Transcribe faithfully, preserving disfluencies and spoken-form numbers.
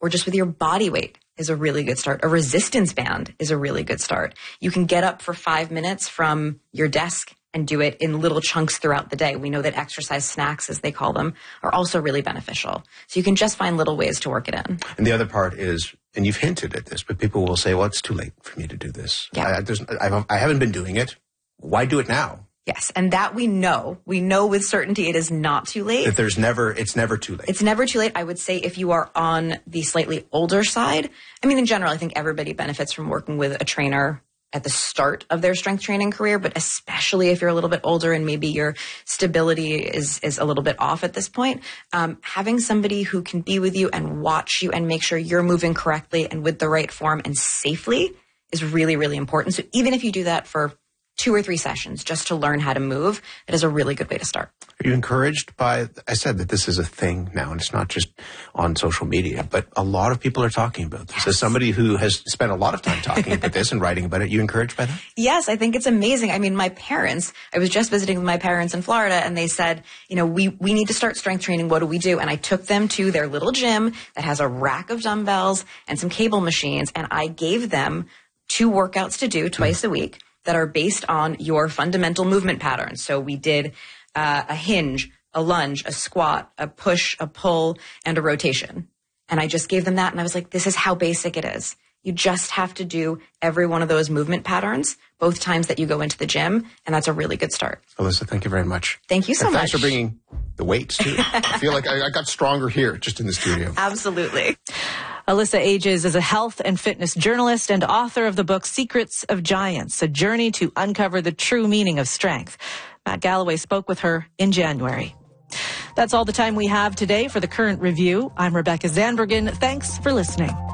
or just with your body weight is a really good start. A resistance band is a really good start. You can get up for five minutes from your desk and do it in little chunks throughout the day. We know that exercise snacks, as they call them, are also really beneficial. So you can just find little ways to work it in. And the other part is, and you've hinted at this, but people will say, well, it's too late for me to do this. Yeah. I, there's, I, I haven't been doing it. Why do it now? Yes, and that we know. We know with certainty it is not too late. That there's never, it's never too late. It's never too late. I would say if you are on the slightly older side, I mean, in general, I think everybody benefits from working with a trainer at the start of their strength training career, but especially if you're a little bit older and maybe your stability is is a little bit off at this point, um, having somebody who can be with you and watch you and make sure you're moving correctly and with the right form and safely is really, really important. So even if you do that for two or three sessions just to learn how to move, it is a really good way to start. Are you encouraged by, I said that this is a thing now, and it's not just on social media, but a lot of people are talking about this. Yes. As somebody who has spent a lot of time talking about this and writing about it, you encouraged by that? Yes, I think it's amazing. I mean, my parents, I was just visiting with my parents in Florida, and they said, you know, we, we need to start strength training. What do we do? And I took them to their little gym that has a rack of dumbbells and some cable machines, and I gave them two workouts to do twice mm. a week that are based on your fundamental movement patterns. So we did uh, a hinge, a lunge, a squat, a push, a pull, and a rotation. And I just gave them that, and I was like, this is how basic it is. You just have to do every one of those movement patterns both times that you go into the gym, and that's a really good start. Alyssa, thank you very much. Thank you so and much. Thanks for bringing the weights, too. I feel like I, I got stronger here, just in the studio. Absolutely. Alyssa Ages is a health and fitness journalist and author of the book Secrets of Giants, a journey to uncover the true meaning of strength. Matt Galloway spoke with her in January. That's all the time we have today for The Current Review. I'm Rebecca Zandbergen. Thanks for listening.